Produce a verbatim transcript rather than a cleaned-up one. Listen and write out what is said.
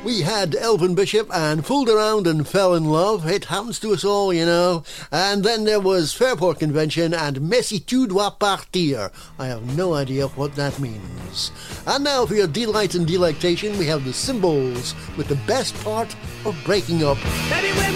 We had Elvin Bishop and Fooled Around and Fell in Love. It happens to us all, you know. And then there was Fairport Convention and Mais si tu dois partir. I have no idea what that means. And now for your delight and delectation, we have the Symbols with the best part of breaking up. Maybe when